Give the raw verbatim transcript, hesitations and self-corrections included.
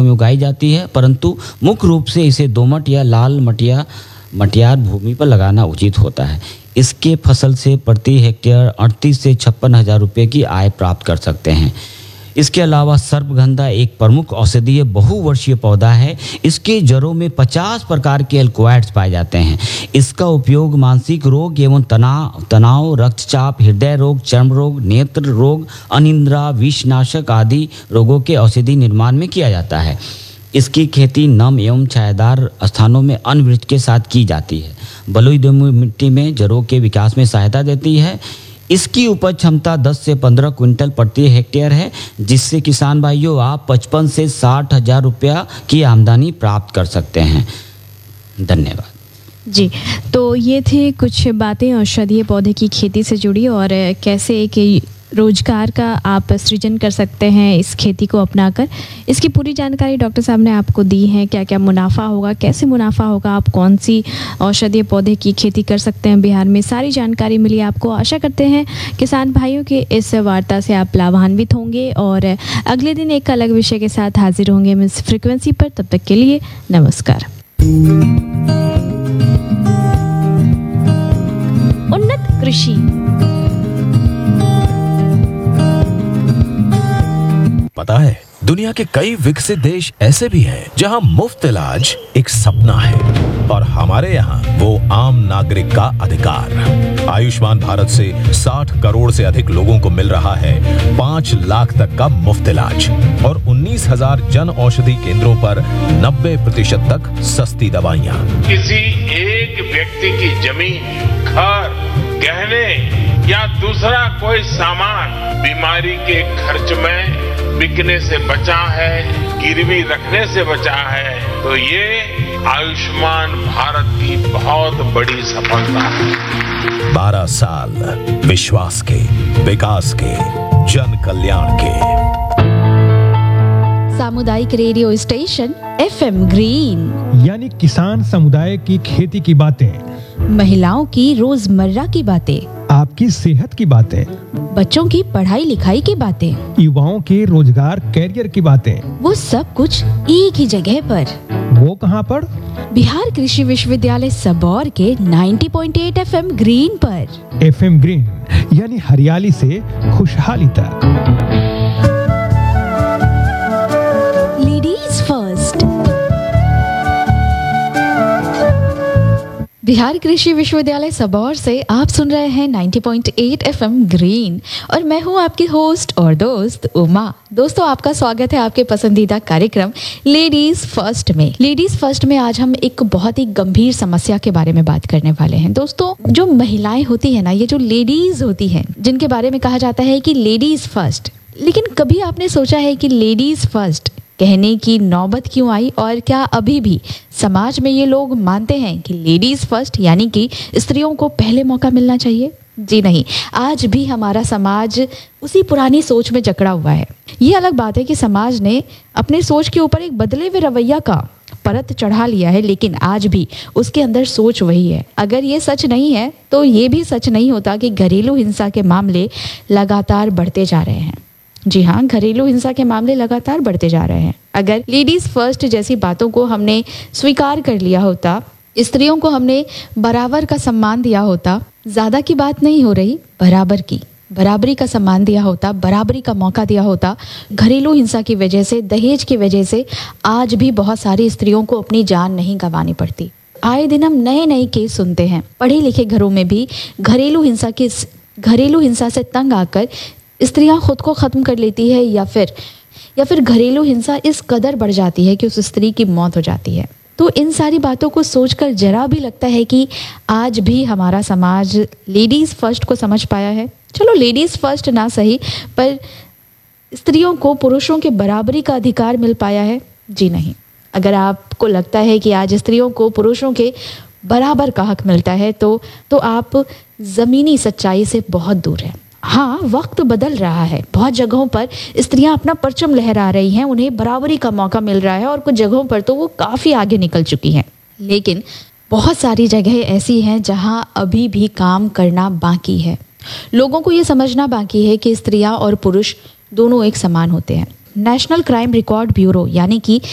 में उगाई जाती है, परंतु मुख्य रूप से इसे दोमट या लाल मटिया मटियार भूमि पर लगाना उचित होता है। इसके फसल से प्रति हेक्टेयर अड़तीस से छप्पन हज़ार रुपये की आय प्राप्त कर सकते हैं। इसके अलावा सर्पगंधा एक प्रमुख औषधीय बहुवर्षीय पौधा है। इसके जड़ों में पचास प्रकार के एल्कोहॉइड्स पाए जाते हैं। इसका उपयोग मानसिक रोग एवं तनाव तनाव रक्तचाप, हृदय रोग, चर्म रोग, नेत्र रोग, अनिद्रा, विषनाशक आदि रोगों के औषधि निर्माण में किया जाता है। इसकी खेती नम एवं छायादार स्थानों में अन्य वृक्ष के साथ की जाती है। बलुई दोमट मिट्टी में जड़ों के विकास में सहायता देती है। इसकी उपज क्षमता दस से पंद्रह क्विंटल प्रति हेक्टेयर है, जिससे किसान भाइयों आप पचपन से साठ हजार रुपया की आमदनी प्राप्त कर सकते हैं। धन्यवाद जी। तो ये थे कुछ बातें औषधीय पौधे की खेती से जुड़ी और कैसे एक रोजगार का आप सृजन कर सकते हैं इस खेती को अपनाकर। इसकी पूरी जानकारी डॉक्टर साहब ने आपको दी है। क्या क्या मुनाफा होगा, कैसे मुनाफा होगा, आप कौन सी औषधीय पौधे की खेती कर सकते हैं बिहार में, सारी जानकारी मिली आपको। आशा करते हैं किसान भाइयों के इस वार्ता से आप लाभान्वित होंगे और अगले दिन एक अलग विषय के साथ हाजिर होंगे इस फ्रिक्वेंसी पर। तब तक के लिए नमस्कार। उन्नत कृषि। पता है, दुनिया के कई विकसित देश ऐसे भी हैं जहां मुफ्त इलाज एक सपना है, और हमारे यहाँ वो आम नागरिक का अधिकार। आयुष्मान भारत से साठ करोड़ से अधिक लोगों को मिल रहा है पाँच लाख तक का मुफ्त इलाज, और उन्नीस हजार जन औषधि केंद्रों पर नब्बे प्रतिशत तक सस्ती दवाइयाँ। किसी एक व्यक्ति की जमीन, घर, गहने या दूसरा कोई सामान बीमारी के खर्च में बिकने से बचा है, गिरवी रखने से बचा है, तो ये आयुष्मान भारत की बहुत बड़ी सफलता है। बारह साल विश्वास के, विकास के, जन कल्याण के। सामुदायिक radio station F M green, यानी किसान समुदाय की खेती की बातें, महिलाओं की रोजमर्रा की बातें, आपकी सेहत की बातें, बच्चों की पढ़ाई लिखाई की बातें, युवाओं के रोजगार कैरियर की बातें, वो सब कुछ एक ही जगह पर। वो कहाँ पर? बिहार कृषि विश्वविद्यालय सबौर के नब्बे पॉइंट आठ एफ एम ग्रीन पर। एफ एम ग्रीन यानी हरियाली से खुशहाली तक। Ladies first. बिहार कृषि विश्वविद्यालय सबौर से आप सुन रहे हैं नब्बे पॉइंट आठ एफ एम ग्रीन, और मैं हूं आपकी होस्ट और दोस्त उमा। दोस्तों, आपका स्वागत है आपके पसंदीदा कार्यक्रम लेडीज फर्स्ट में। लेडीज फर्स्ट में आज हम एक बहुत ही गंभीर समस्या के बारे में बात करने वाले हैं। दोस्तों, जो महिलाएं होती है ना, ये जो लेडीज होती हैं, जिनके बारे में कहा जाता है कि लेडीज फर्स्ट, लेकिन कभी आपने सोचा है कि लेडीज फर्स्ट कहने की नौबत क्यों आई, और क्या अभी भी समाज में ये लोग मानते हैं कि लेडीज फर्स्ट यानी कि स्त्रियों को पहले मौका मिलना चाहिए? जी नहीं, आज भी हमारा समाज उसी पुरानी सोच में जकड़ा हुआ है। ये अलग बात है कि समाज ने अपने सोच के ऊपर एक बदले हुए रवैया का परत चढ़ा लिया है, लेकिन आज भी उसके अंदर सोच वही है। अगर ये सच नहीं है तो ये भी सच नहीं होता कि घरेलू हिंसा के मामले लगातार बढ़ते जा रहे हैं। जी हाँ, घरेलू हिंसा के मामले लगातार बढ़ते जा रहे हैं। अगर लेडीज फर्स्ट जैसी बातों को हमने स्वीकार कर लिया होता, स्त्रियों को हमने बराबर का सम्मान दिया होता, ज्यादा की बात नहीं हो रही, बराबर की, बराबरी का सम्मान दिया होता, बराबरी का मौका दिया होता, घरेलू हिंसा की वजह से, दहेज की वजह से आज भी बहुत सारी स्त्रियों को अपनी जान नहीं गंवानी पड़ती। आए दिन हम नए नए केस सुनते हैं। पढ़े लिखे घरों में भी घरेलू हिंसा के घरेलू हिंसा से तंग आकर स्त्रियां खुद को ख़त्म कर लेती है, या फिर या फिर घरेलू हिंसा इस कदर बढ़ जाती है कि उस स्त्री की मौत हो जाती है। तो इन सारी बातों को सोचकर जरा भी लगता है कि आज भी हमारा समाज लेडीज़ फर्स्ट को समझ पाया है। चलो, लेडीज़ फर्स्ट ना सही, पर स्त्रियों को पुरुषों के बराबरी का अधिकार मिल पाया है? जी नहीं। अगर आपको लगता है कि आज स्त्रियों को पुरुषों के बराबर का हक मिलता है, तो तो आप ज़मीनी सच्चाई से बहुत दूर हैं। हाँ, वक्त बदल रहा है। बहुत जगहों पर स्त्रियां अपना परचम लहरा रही हैं, उन्हें बराबरी का मौका मिल रहा है, और कुछ जगहों पर तो वो काफ़ी आगे निकल चुकी हैं। लेकिन बहुत सारी जगहें ऐसी हैं जहां अभी भी काम करना बाकी है। लोगों को ये समझना बाकी है कि स्त्रियां और पुरुष दोनों एक समान होते हैं। नेशनल क्राइम रिकॉर्ड ब्यूरो यानी कि